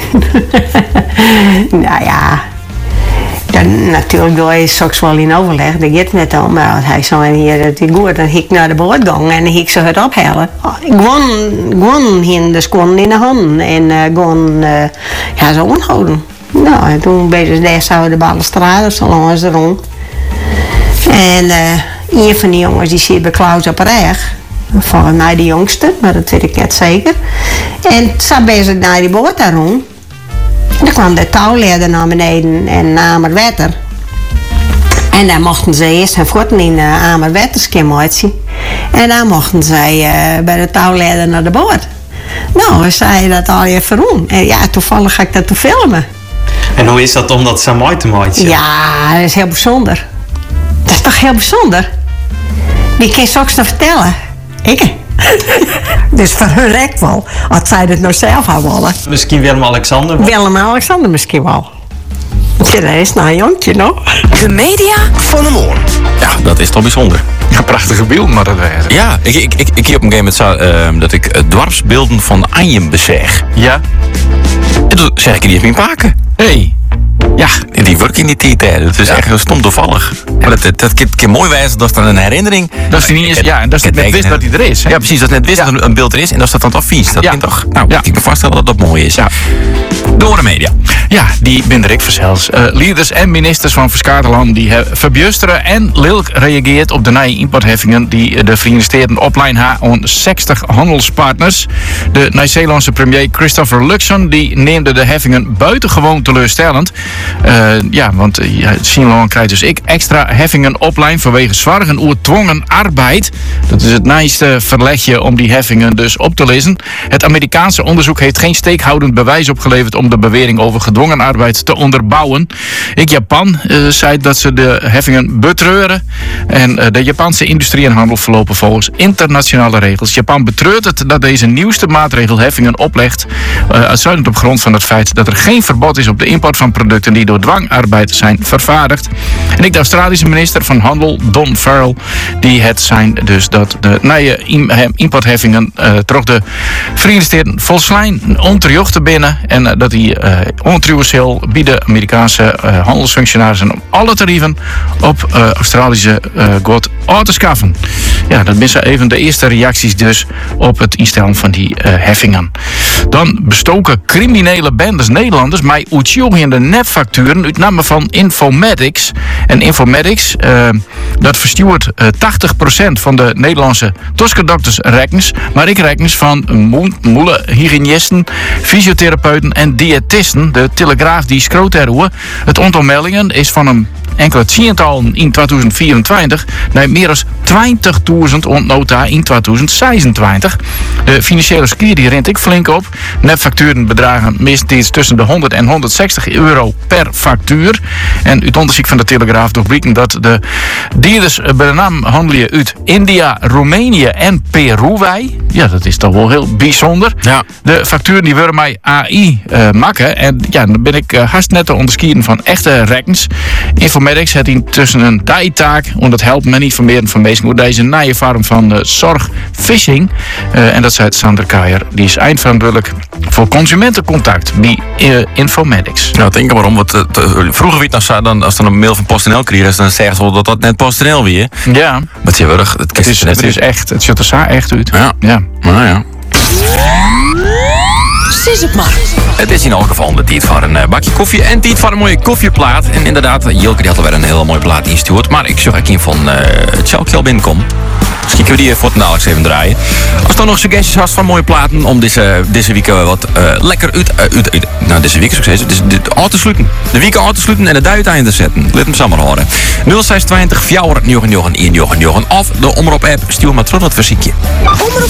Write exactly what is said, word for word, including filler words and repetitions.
Nou ja, dan, natuurlijk doe je straks wel in overleg, dat gaat net om. Maar als hij zo en hier, dat is goed, dan hik ik naar de boordgang en dan hik ze het ophalen. Gewoon, gewoon in de schoenen in de handen en uh, gewoon, uh, ja, zo onthouden. Nou, en toen ben ze daar zo de balustrade, zo langs de rond. En uh, een van die jongens die zit bij Klaus op reg. Volgens mij de jongste, maar dat weet ik net zeker. En zo bezig naar die boot daarom. Dan kwam de touwleerder naar beneden en naar Amerwetter. En dan mochten ze eerst hun voeten in uh, Amerwetter uitzien. En dan mochten zij uh, bij de touwleerder naar de boot. Nou, we zeiden dat al even om. En ja, toevallig ga ik dat toe filmen. En hoe is dat om dat zo mooi te maken? Ja, dat is heel bijzonder. Dat is toch heel bijzonder? Die kan je ook nog vertellen. Ik. Dus voor hun rek wel. Als zij het nou zelf hadden willen. Misschien Willem-Alexander? Willem-Alexander misschien wel. Ja, dat is nou een jongetje nog. De media van de morgen. Ja, dat is toch bijzonder. Ja, prachtige beeld, maar dat wijze. Ja, ik, ik, ik, ik heb op een gegeven moment zo, uh, dat ik uh, dwarpsbeelden van Anjem bezeg. Ja. En toen zeg ik die even in paken. Hey. Ja, die werkt in die tijd, hè. Dat is ja. echt stom toevallig. Maar dat, dat, dat kan mooi wijzen, dat is dan een herinnering. Dat is die niet eens, ja, en dat is het net wist dat hij er is. Hè? Ja, precies, dat het net wist ja. dat een beeld er is en dat staat dan toch vies. Dat ja. vind toch, nou, ja. ik kan me voorstellen dat dat mooi is. Ja. Door de media. Ja, die ben ik verzels. Uh, leiders en ministers van verschillende landen die verbusteren en Lilk reageert op de nieuwe importheffingen die de Verenigde Staten opleiden aan zestig handelspartners. De Nieuw-Zeelandse premier Christopher Luxon die neemde de heffingen buitengewoon teleurstellend. Uh, ja, want uh, ja, Zeeland krijgt dus ik extra heffingen opleiden vanwege zwaar en oerdwongen arbeid. Dat is het naaste verlegje om die heffingen dus op te lezen. Het Amerikaanse onderzoek heeft geen steekhoudend bewijs opgeleverd om de bewering over gedwongen arbeid te onderbouwen. Ik Japan uh, zei dat ze de heffingen betreuren. En uh, de Japanse industrie en handel verlopen volgens internationale regels. Japan betreurt het dat deze nieuwste maatregel heffingen oplegt. Uh, uitsluitend op grond van het feit dat er geen verbod is op de import van producten die door dwangarbeid zijn vervaardigd. En ik de Australische minister van Handel, Don Farrell, die het zijn dus dat de nieuwe importheffingen uh, toch de Verenigde Staten volslijn onterjochten binnen. En uh, dat die uh, ontruwenseel bieden Amerikaanse uh, handelsfunctionarissen om alle tarieven op uh, Australische uh, god uit te schaffen. Ja, dat zijn even de eerste reacties dus op het instellen van die uh, heffingen. Dan bestoken criminele bendes Nederlanders met uitjongende nepfacturen uit namen van Infomatics. En Infomatics, uh, dat verstuurt uh, tachtig procent van de Nederlandse toskedoktersrekens, maar ik rekens van moele hygiënisten, fysiotherapeuten en diëtisten. De Telegraaf die schroot erover. Het aantal meldingen is van een enkele tientallen in tweeduizend vierentwintig naar meer dan twintigduizend ontnota in tweeduizend zesentwintig. De financiële skier die rent ik flink op. Nepfacturen bedragen meestal tussen de honderd en honderdzestig euro per factuur. En uit onderzoek van de Telegraaf doorblikken dat de dealers bij de naam handelen uit India, Roemenië en Peru. Wij. Ja, dat is toch wel heel bijzonder. Ja. De facturen die worden mij A I uh, maken. En ja, dan ben ik uh, haast net te onderskieren van echte rekens. Informatics heeft intussen een dijtaak. En dat helpt me niet van meer informatie over deze nieuwe vorm van uh, zorgphishing. Uh, en dat zei Sander Keijer. Die is eindverantwoordelijk voor consumentencontact bij uh, Informatics. Nou, denk er maar om. Wat, uh, te, vroeger wie het nou dan als dan een mail van PostNL kreeg, dan zeggen ze wel dat dat net PostNL weer. Ja. Maar het is, het, het, is, het is echt. Het ziet er zo echt uit. Ja. Ja. Nou ja. Sis het maar. Het is in elk geval de tijd voor een uh, bakje koffie en tijd voor een mooie koffieplaat. En inderdaad, Jilke die had alweer een hele mooie plaat ingestuurd. Maar ik zag ook in van uh, het Schalke al binnenkomen. Misschien kunnen we die voor het Alex even draaien. Als je dan nog suggesties had van mooie platen om deze, deze week uh, wat uh, lekker uit, uh, uit, uit... Nou, deze week succes. Dus de auto te sluiten. De week auto te sluiten en de duit aan te zetten. Laat hem samen horen. nul zes twintig, vier negen negen, één negen negen. Of de omroep app. Stuur maar terug wat verziekje.